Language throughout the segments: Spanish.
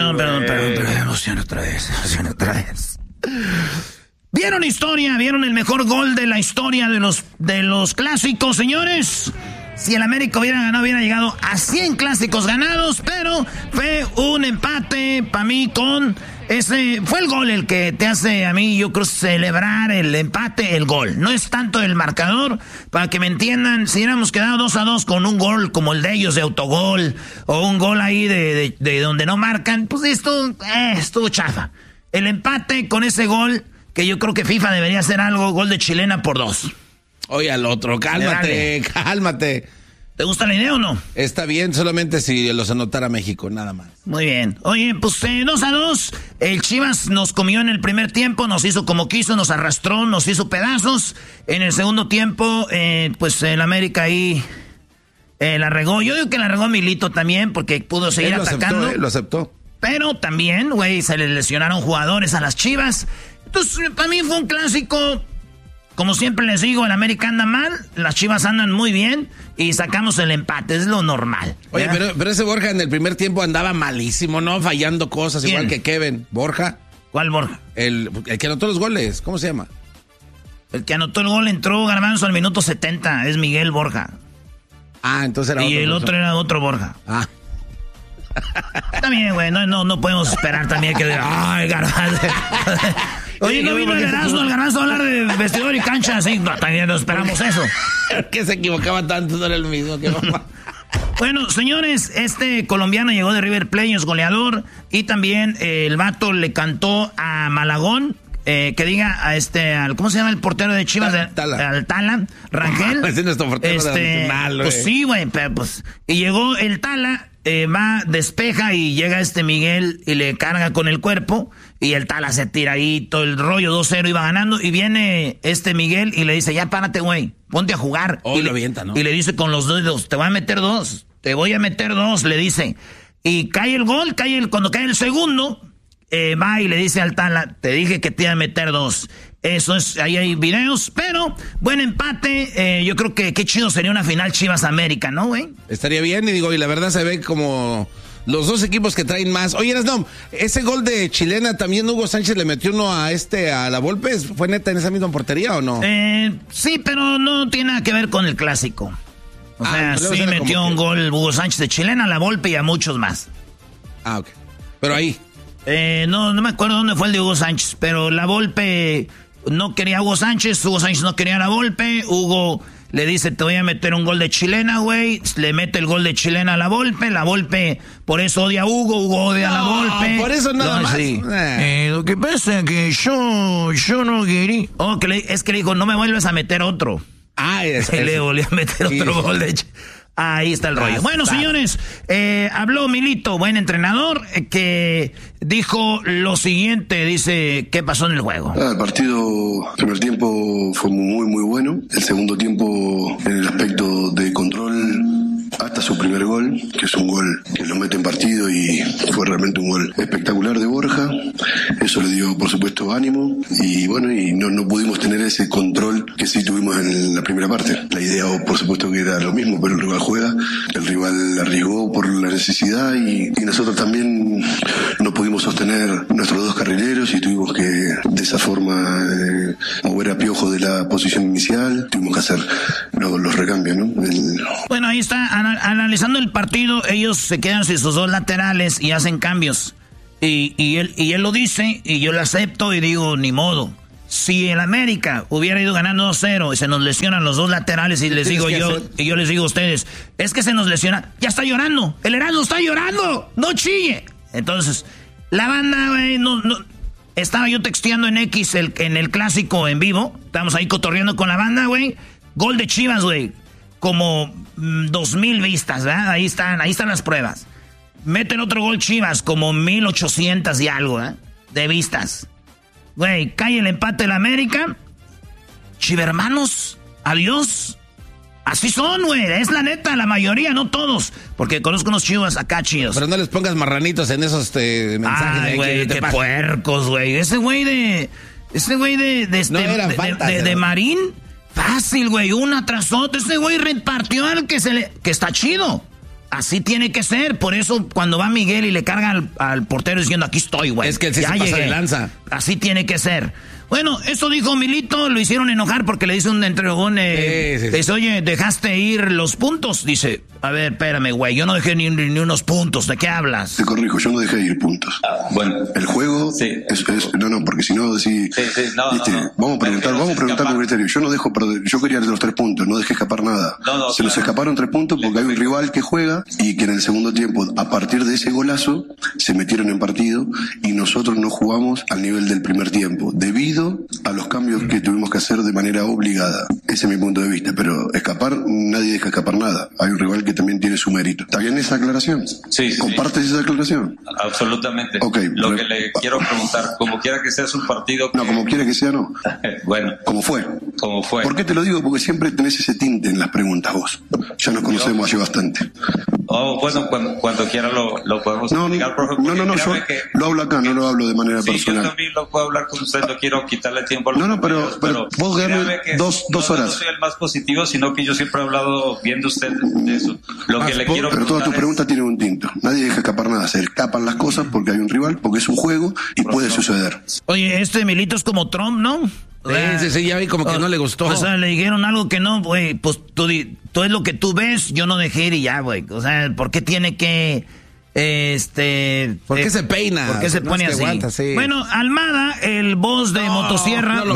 Perdón. Emoción otra vez. ¿Vieron el mejor gol de la historia de los clásicos, señores? Si el América hubiera ganado, hubiera llegado a 100 clásicos ganados, pero fue un empate para mí con ese. Fue el gol el que te hace a mí, yo creo, celebrar el empate, el gol. No es tanto el marcador, para que me entiendan, si hubiéramos quedado 2-2 con un gol como el de ellos de autogol, o un gol ahí de donde no marcan, pues estuvo chafa. El empate con ese gol, que yo creo que FIFA debería hacer algo, gol de chilena por 2. Oye, al otro, cálmate. ¿Te gusta la idea o no? Está bien, solamente si los anotara México, nada más. Muy bien. Oye, pues 2-2. El Chivas nos comió en el primer tiempo, nos hizo como quiso, nos arrastró, nos hizo pedazos. En el segundo tiempo, pues el América ahí la regó. Yo digo que la regó Milito también, porque pudo seguir atacando. Lo aceptó. Pero también, güey, se le lesionaron jugadores a las Chivas. Entonces, para mí fue un clásico. Como siempre les digo, el América anda mal, las Chivas andan muy bien y sacamos el empate, es lo normal. Oye, pero ese Borja en el primer tiempo andaba malísimo, ¿no? Fallando cosas, ¿Quién? Igual que Kevin. ¿Borja? ¿Cuál Borja? El que anotó los goles, ¿cómo se llama? El que anotó el gol entró Garbanzo al minuto 70, es Miguel Borja. Ah, entonces era otro. Y el otro era otro Borja. Ah. También, güey, no podemos esperar también que... ¡Ay, Garbanzo! Oye, no vino el Garbanzo a hablar de vestidor y cancha, así, no, también no esperamos eso. Que se equivocaba tanto, no era el mismo que mamá. Bueno, señores, este colombiano llegó de River Plate, es goleador, y también el vato le cantó a Malagón, que diga a ¿cómo se llama el portero de Chivas? Al Tala, Rangel. Ese es nuestro portero nacional, güey. Pues sí, güey, pero pues, y llegó el Tala, despeja y llega Miguel y le carga con el cuerpo y el Tala se tira ahí, todo el rollo, 2-0 iba ganando y viene Miguel y le dice, ya párate, güey, ponte a jugar. Y lo avienta, ¿no? Y le dice con los dedos, te voy a meter 2, le dice. Y cae el gol, cuando cae el segundo, va y le dice al Tala, te dije que te iba a meter 2. Eso es, ahí hay videos, pero buen empate. Yo creo que qué chido sería una final Chivas América, ¿no, güey? Estaría bien, y la verdad se ve como los dos equipos que traen más. Oye, no, ese gol de chilena también Hugo Sánchez le metió uno a la Volpe. ¿Fue neta en esa misma portería o no? Sí, pero no tiene nada que ver con el clásico. O sea, sí metió un gol Hugo Sánchez de chilena, a la Volpe y a muchos más. Ah, ok. Pero ahí. No me acuerdo dónde fue el de Hugo Sánchez, pero la Volpe no quería a Hugo Sánchez no quería a la Volpe, Hugo le dice, te voy a meter un gol de chilena, güey, le mete el gol de chilena a la Volpe por eso odia a Hugo odia a la Volpe. Por eso nada más. Sí. Lo que pasa es que yo no quería. Es que le dijo, no me vuelves a meter otro. Le volvió a meter otro gol de ahí está el rollo. Bueno, señores, habló Milito, buen entrenador, que dijo lo siguiente, dice, ¿qué pasó en el juego? El partido, el primer tiempo fue muy, muy bueno. El segundo tiempo, en el aspecto de control, hasta su primer gol, que es un gol que lo mete en partido y fue realmente un gol espectacular de Borja. Eso le dio, por supuesto, ánimo y bueno, y no pudimos tener ese control que sí tuvimos en la primera parte. La idea, por supuesto, que era lo mismo, pero el rival juega, el rival arriesgó por la necesidad y nosotros también no pudimos sostener nuestros dos carrileros y tuvimos que, de esa forma, mover a Piojo de la posición inicial. Tuvimos que hacer los recambios, ¿no? Bueno, ahí está. Analizando el partido, ellos se quedan sin sus dos laterales y hacen cambios. Y él lo dice, y yo lo acepto y digo, ni modo. Si el América hubiera ido ganando 2-0 y se nos lesionan los dos laterales y les digo yo les digo a ustedes, es que se nos lesiona, ya está llorando, el Erasmo está llorando, no chille. Entonces, la banda, güey, no, estaba yo texteando en X en el clásico en vivo, estábamos ahí cotorreando con la banda, güey, gol de Chivas, güey. Como 2,000 vistas, ¿verdad? Ahí están las pruebas. Meten otro gol Chivas, como 1,800 y algo, ¿eh? De vistas. Güey, cae el empate del América. Chivermanos, adiós. Así son, güey. Es la neta, la mayoría, no todos. Porque conozco unos chivas acá chidos. Pero no les pongas marranitos en esos mensajes. Ay, güey, qué puercos, güey. Ese güey de Marín... Fácil, güey, una tras otra. Ese güey repartió al que está chido. así tiene que ser. Por eso cuando va Miguel y le carga al portero diciendo, aquí estoy, güey. Es que él se pasa de lanza. Así tiene que ser. Bueno, eso dijo Milito, lo hicieron enojar porque le dice un entregón, dice, oye, dejaste ir los puntos. Dice, a ver, espérame, güey, yo no dejé ni unos puntos, ¿de qué hablas? Te corrijo, yo no dejé ir puntos. Bueno. El juego es no, porque si no, vamos a preguntar con criterio. Yo no dejo perder, yo quería los 3 puntos, no dejé escapar nada. Se nos escaparon 3 puntos porque hay un rival que juega y que en el segundo tiempo, a partir de ese golazo, se metieron en partido y nosotros no jugamos al nivel del primer tiempo, debido a los cambios que tuvimos que hacer de manera obligada. Ese es mi punto de vista, pero escapar, nadie deja escapar nada. Hay un rival que también tiene su mérito. ¿Está bien esa aclaración? Sí. ¿Compartes esa aclaración? Absolutamente. Okay, Lo que le quiero preguntar, como quiera que sea, es un partido que... No, como quiera que sea, no. Bueno. Como fue. ¿Por qué te lo digo? Porque siempre tenés ese tinte en las preguntas vos. Ya nos conocemos hace bastante. Bueno, cuando quiera lo podemos explicar, profe. No, yo lo hablo acá, no lo hablo de manera personal. Yo también lo puedo hablar con usted, no quiero quitarle tiempo a los compañeros, pero vos ganás dos horas. No soy el más positivo, sino que yo siempre he hablado bien de usted de eso. Pero todas tus preguntas tienen un tinto. Nadie deja escapar nada, se escapan las cosas porque hay un rival, porque es un juego y puede suceder. Oye, Milito es como Trump, ¿no? Sí, ya vi como que no le gustó. O sea, le dijeron algo que no, güey, pues tú es lo que tú ves, yo no dejé ir y ya, güey. O sea, ¿por qué tiene que... ¿Por qué se peina? ¿Por qué se pone así? Aguanta, sí. Bueno, Almada, el boss de Motosierra. No lo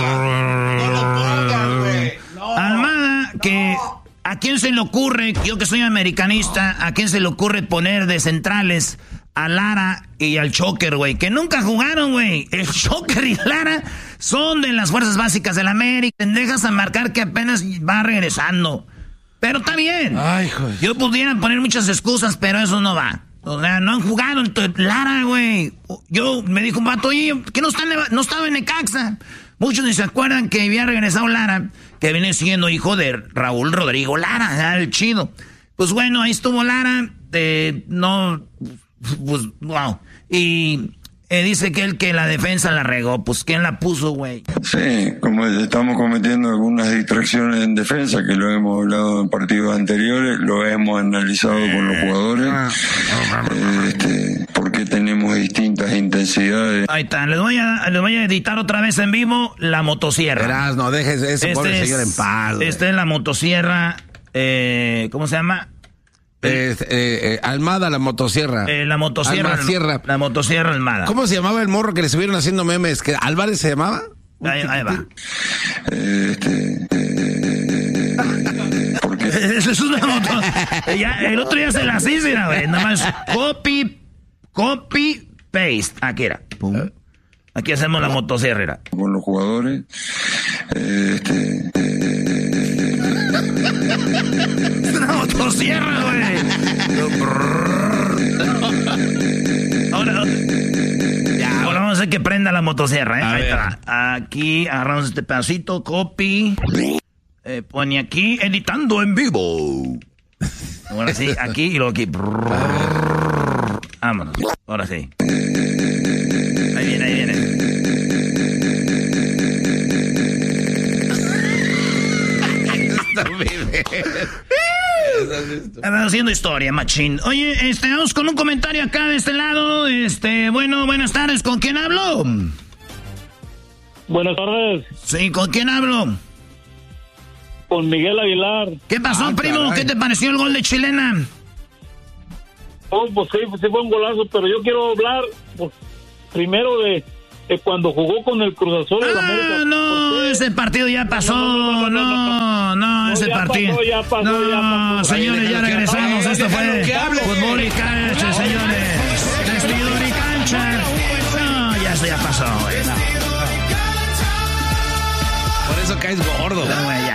pongan, güey. Almada, que... ¿A quién se le ocurre, yo que soy americanista, a quién se le ocurre poner de centrales a Lara y al Choker, güey? Que nunca jugaron, güey. El Choker y Lara son de las fuerzas básicas de la América. Dejas a marcar que apenas va regresando. Pero está bien. Ay, joder. Yo pudiera poner muchas excusas, pero eso no va. O sea, no han jugado. Entonces, Lara, güey. Me dijo un vato, oye, que no estaba en Necaxa. Muchos ni se acuerdan que había regresado Lara, que viene siendo hijo de Raúl Rodrigo Lara, el chido. Pues bueno, ahí estuvo Lara. Pues, wow. Y dice que él que la defensa la regó. Pues, ¿quién la puso, güey? Sí, como estamos cometiendo algunas distracciones en defensa, que lo hemos hablado en partidos anteriores, lo hemos analizado con los jugadores. ¿Por qué tenemos distintas intensidades? Ahí está, les voy a editar otra vez en vivo la motosierra. Verás, no dejes ese pobre señor en paz. Esta es la motosierra, ¿cómo se llama? Almada, la motosierra. La motosierra. La motosierra Almada. ¿Cómo se llamaba el morro que le estuvieron haciendo memes? ¿Que Álvarez se llamaba? Ahí va. ¿Por qué? Eso es una moto. El otro día se las hice, güey. Nada más copy, paste. Aquí era. Pum. Aquí hacemos la motosierra. Con los jugadores. Es una motosierra, güey. Ahora vamos a hacer que prenda la motosierra, ¿eh? Ahí está. Aquí agarramos este pedacito, copy. Pone aquí, editando en vivo. Ahora sí, aquí y luego aquí. Vámonos. Ahora sí. Ahí viene. Están haciendo historia, machín. Oye, vamos con un comentario acá de este lado. Bueno, buenas tardes. ¿Con quién hablo? Buenas tardes. Sí, ¿con quién hablo? Con Miguel Aguilar. ¿Qué pasó, primo? Caray. ¿Qué te pareció el gol de Chilena? Oh, pues sí fue un golazo, pero yo quiero hablar primero de cuando jugó con el Cruz Azul en América. No, ese partido ya pasó. No, ese partido. Ya pasó. Señores, ya regresamos. Esto fue Fútbol y Cancha, señores. Vestidor y cancha. No, ya eso ya pasó. Por eso caes gordo.